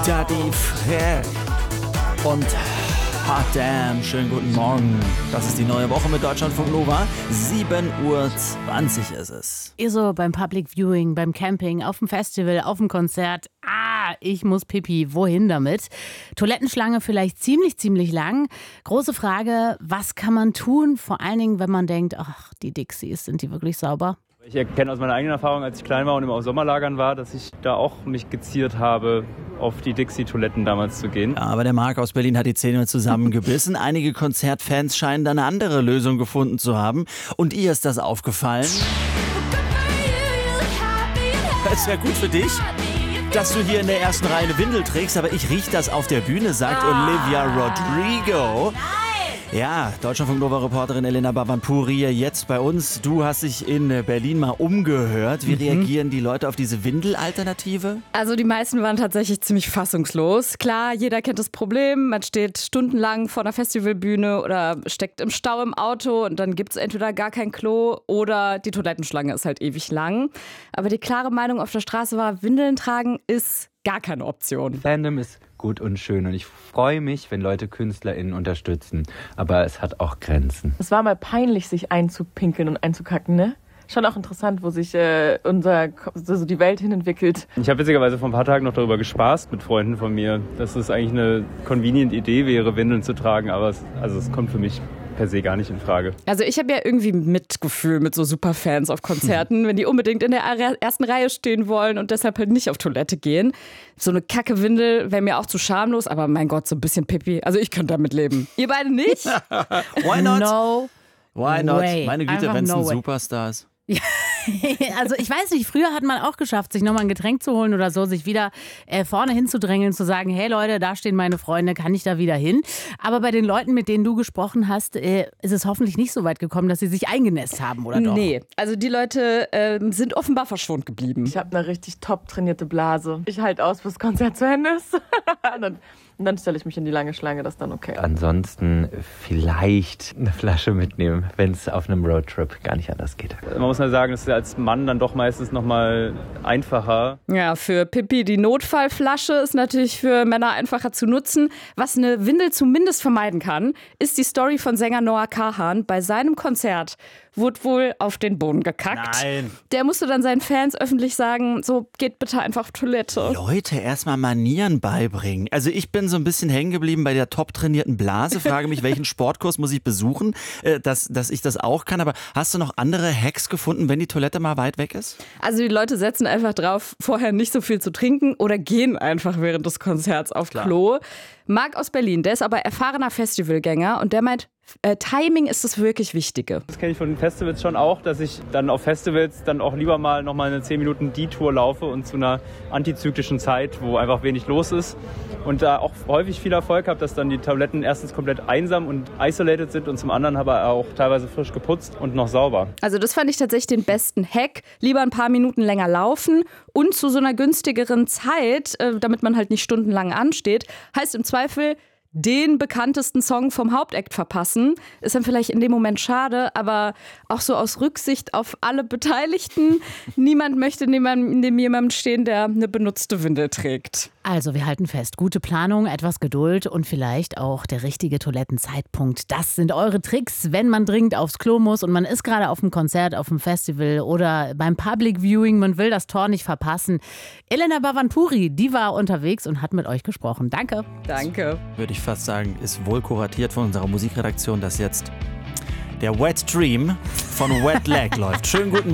Daddy Frère und Hot Damn. Schönen guten Morgen. Das ist die neue Woche mit Deutschlandfunk Nova. 7:20 Uhr ist es. Ihr so beim Public Viewing, beim Camping, auf dem Festival, auf dem Konzert. Ich muss pipi. Wohin damit? Toilettenschlange vielleicht ziemlich lang. Große Frage, was kann man tun? Vor allen Dingen, wenn man denkt, ach, die Dixies, sind die wirklich sauber? Ich erkenne aus meiner eigenen Erfahrung, als ich klein war und immer auf Sommerlagern war, dass ich da auch mich geziert habe, auf die Dixie-Toiletten damals zu gehen. Ja, aber der Marc aus Berlin hat die Zähne zusammengebissen. Einige Konzertfans scheinen da eine andere Lösung gefunden zu haben. Und ihr ist das aufgefallen? Es wäre gut für dich, dass du hier in der ersten Reihe eine Windel trägst, aber ich riech das auf der Bühne, sagt Olivia Rodrigo. Ja, Deutschlandfunk Nova-Reporterin Elena Bhavanpuri jetzt bei uns. Du hast dich in Berlin mal umgehört. Wie reagieren die Leute auf diese Windelalternative? Also die meisten waren tatsächlich ziemlich fassungslos. Klar, jeder kennt das Problem. Man steht stundenlang vor einer Festivalbühne oder steckt im Stau im Auto und dann gibt es entweder gar kein Klo oder die Toilettenschlange ist halt ewig lang. Aber die klare Meinung auf der Straße war, Windeln tragen ist gar keine Option. Fandom ist gut und schön und ich freue mich, wenn Leute KünstlerInnen unterstützen. Aber es hat auch Grenzen. Es war mal peinlich, sich einzupinkeln und einzukacken, ne? Schon auch interessant, wo sich die Welt hinentwickelt. Ich habe witzigerweise vor ein paar Tagen noch darüber gespaßt mit Freunden von mir, dass es eigentlich eine convenient Idee wäre, Windeln zu tragen, aber es kommt für mich per se gar nicht in Frage. Also ich habe ja irgendwie Mitgefühl mit so Superfans auf Konzerten, wenn die unbedingt in der ersten Reihe stehen wollen und deshalb halt nicht auf Toilette gehen. So eine kacke Windel wäre mir auch zu schamlos, aber mein Gott, so ein bisschen Pipi. Also ich könnte damit leben. Ihr beide nicht? Why not? No Why not? way. Meine Güte, Einfach wenn es no ein way. Superstar ist. Also ich weiß nicht, früher hat man auch geschafft, sich nochmal ein Getränk zu holen oder so, sich wieder vorne hinzudrängeln, zu sagen, hey Leute, da stehen meine Freunde, kann ich da wieder hin? Aber bei den Leuten, mit denen du gesprochen hast, ist es hoffentlich nicht so weit gekommen, dass sie sich eingenässt haben, oder doch? Nee, also die Leute sind offenbar verschont geblieben. Ich habe eine richtig top trainierte Blase. Ich halte aus, bis das Konzert zu Ende ist. Und dann stelle ich mich in die lange Schlange, das ist dann okay. Ansonsten vielleicht eine Flasche mitnehmen, wenn es auf einem Roadtrip gar nicht anders geht. Man muss mal sagen, das ist ja als Mann dann doch meistens nochmal einfacher. Ja, für Pippi die Notfallflasche ist natürlich für Männer einfacher zu nutzen. Was eine Windel zumindest vermeiden kann, ist die Story von Sänger Noah Kahan. Bei seinem Konzert wurde wohl auf den Boden gekackt. Nein. Der musste dann seinen Fans öffentlich sagen, so geht bitte einfach auf Toilette. Leute, erstmal Manieren beibringen. Also ich bin so ein bisschen hängen geblieben bei der top trainierten Blase. Frage mich, welchen Sportkurs muss ich besuchen, dass ich das auch kann. Aber hast du noch andere Hacks gefunden, wenn die Toilette mal weit weg ist? Also die Leute setzen einfach drauf, vorher nicht so viel zu trinken oder gehen einfach während des Konzerts auf Klo. Marc aus Berlin, der ist aber erfahrener Festivalgänger und der meint, Timing ist das wirklich Wichtige. Das kenne ich von den Festivals schon auch, dass ich dann auf Festivals dann auch lieber mal nochmal eine 10 Minuten Detour laufe und zu einer antizyklischen Zeit, wo einfach wenig los ist. Und da auch häufig viel Erfolg habe, dass dann die Toiletten erstens komplett einsam und isolated sind und zum anderen aber auch teilweise frisch geputzt und noch sauber. Also das fand ich tatsächlich den besten Hack. Lieber ein paar Minuten länger laufen und zu so einer günstigeren Zeit, damit man halt nicht stundenlang ansteht. Heißt im Zweifel, den bekanntesten Song vom Hauptakt verpassen. Ist dann vielleicht in dem Moment schade, aber auch so aus Rücksicht auf alle Beteiligten. Niemand möchte neben jemandem stehen, der eine benutzte Windel trägt. Also wir halten fest, gute Planung, etwas Geduld und vielleicht auch der richtige Toilettenzeitpunkt. Das sind eure Tricks, wenn man dringend aufs Klo muss und man ist gerade auf dem Konzert, auf dem Festival oder beim Public Viewing, man will das Tor nicht verpassen. Elena Bhavanpuri, die war unterwegs und hat mit euch gesprochen. Danke. Danke. Würde ich fast sagen, ist wohl kuratiert von unserer Musikredaktion, dass jetzt der Wet Dream von Wet Leg läuft. Schönen guten